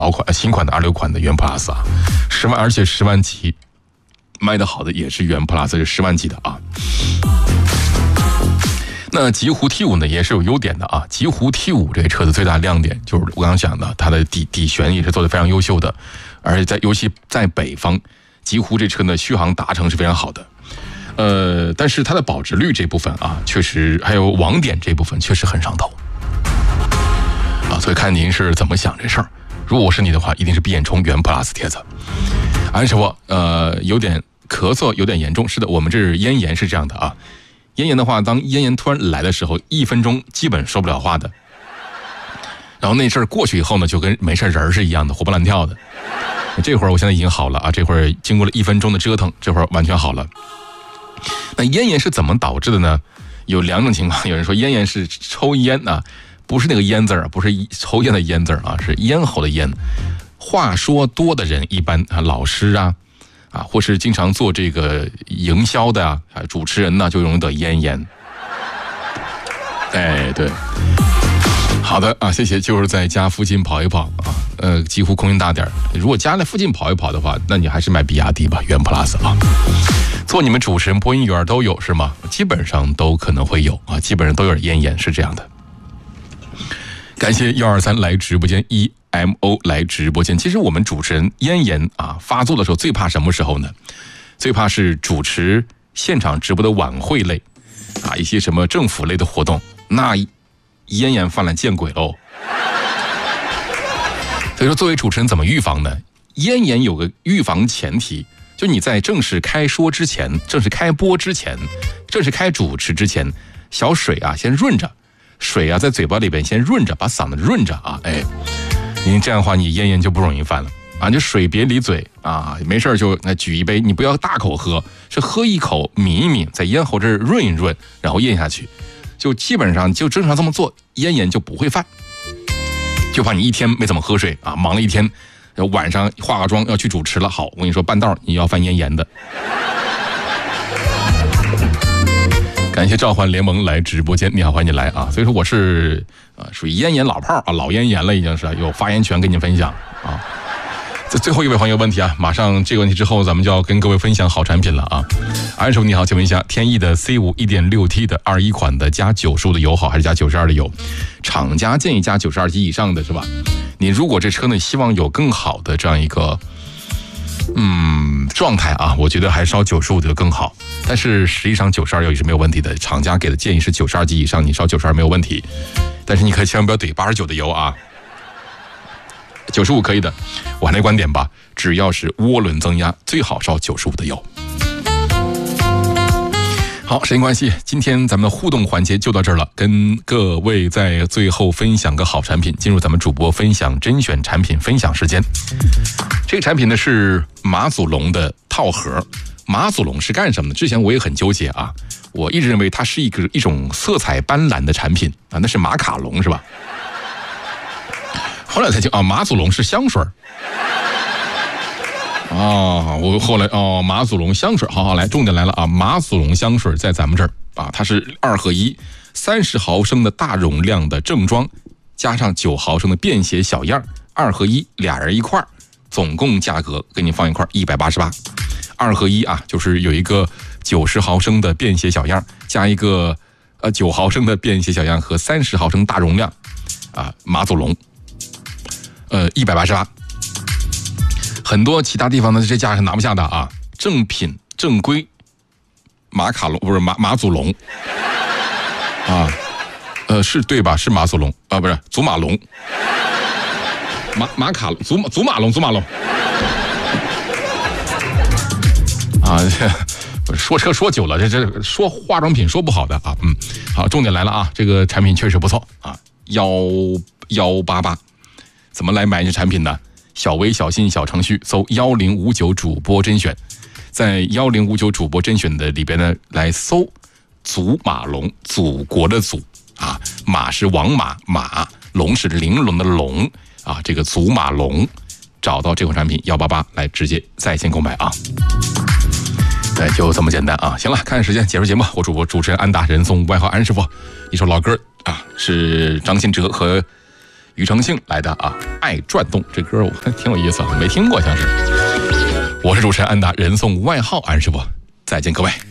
新款的26款的元 Plus 啊，10万，而且10万级卖得好的也是元 Plus， 是10万级的啊。那极狐 T5 呢也是有优点的啊。极狐 T5 这个车的最大亮点就是我刚刚讲的，它的底悬也是做得非常优秀的，而且尤其在北方，极狐这车呢续航达成是非常好的。但是它的保值率这部分啊，确实还有网点这部分确实很上头啊，所以看您是怎么想这事儿。如果我是你的话，一定是闭眼充元 Plus 贴子。安师傅，有点咳嗽，有点严重。是的，我们这是咽炎是这样的啊。咽炎的话，当咽炎突然来的时候，1分钟基本说不了话的。然后那阵儿过去以后呢，就跟没事人是一样的，活蹦乱跳的。这会儿我现在已经好了啊，这会儿经过了1分钟的折腾，这会儿完全好了。那咽炎是怎么导致的呢？有2种情况，有人说咽炎是抽烟啊，不是那个烟字儿，不是抽烟的烟字儿啊，是咽喉的咽。话说多的人，一般啊老师啊，或是经常做这个营销的主持人呢，就容易得咽炎。哎，对，好的啊，谢谢。就是在家附近跑一跑啊，几乎空间大点。如果家在附近跑一跑的话，那你还是买比亚迪吧，元 Plus 啊。做你们主持人、播音员都有是吗？基本上都可能会有啊，基本上都有点咽炎，是这样的。感谢123来直播间，EMO 来直播间。其实我们主持人咽炎啊发作的时候，最怕什么时候呢？最怕是主持现场直播的晚会类啊，一些什么政府类的活动，那咽炎犯了见鬼喽。所以说，作为主持人怎么预防呢？咽炎有个预防前提，就你在正式开说之前、正式开播之前、正式开主持之前，小水啊先润着。水啊，在嘴巴里边先润着，把嗓子润着啊！哎，您这样的话，你咽炎就不容易犯了啊！就水别离嘴啊，没事就举一杯，你不要大口喝，是喝一口抿一抿，在咽喉这儿润一润，然后咽下去，就基本上就正常这么做，咽炎就不会犯。就怕你一天没怎么喝水啊，忙了一天，晚上化个妆要去主持了，好，我跟你说，半道你要犯咽炎的。感谢召唤联盟来直播间，你好，欢迎你来啊！所以说我是属于咽炎老炮啊，老咽炎了已经是有发言权跟您分享啊。这最后一位朋友问题啊，马上这个问题之后，咱们就要跟各位分享好产品了啊。安叔你好，请问一下，天翼的 C5 1.6T 的21款的加95的油好，还是加92的油？厂家建议加92级以上的是吧？你如果这车呢希望有更好的这样一个状态啊，我觉得还烧95的更好。但是实际上92油也是没有问题的，厂家给的建议是92级以上，你烧92没有问题。但是你可千万不要怼89的油啊，95可以的。我还那观点吧，只要是涡轮增压，最好烧95的油。好，时间关系，今天咱们的互动环节就到这儿了，跟各位在最后分享个好产品，进入咱们主播分享甄选产品分享时间。这个产品呢是马祖龙的套盒。马祖龙是干什么的？之前我也很纠结啊，我一直认为它是一种色彩斑斓的产品啊，那是马卡龙是吧？后来才听啊，马祖龙是香水啊，我后来马祖龙香水，好来，重点来了啊，马祖龙香水在咱们这儿啊，它是2合1 30毫升的大容量的正装，加上9毫升的便携小样，2合1，俩人一块儿，总共价格给你放一块188。2合1啊，就是有一个90毫升的便携小样，加一个9毫升的便携小样和30毫升大容量啊，马祖龙188。很多其他地方的这价是拿不下的啊，正品正规马卡龙不是马祖龙啊，是对吧？是马祖龙啊，不是祖马龙，马卡龙祖马龙啊，说车说久了，这说化妆品说不好的啊，好，重点来了啊，这个产品确实不错啊，188，怎么来买这产品呢？小微小心小程序搜1059主播甄选，在1059主播甄选的里边呢，来搜祖马龙，祖国的祖啊，马是王马，龙是玲珑的龙啊，这个祖马龙，找到这款产品188来直接在线购买啊。对，就这么简单啊！行了，看时间结束节目，我主持人安达人送外号安师傅，一首老歌啊，是张信哲和庾澄庆来的啊，《爱转动》这歌我挺有意思啊，没听过像是。我是主持人安达，人送外号安师傅，再见各位。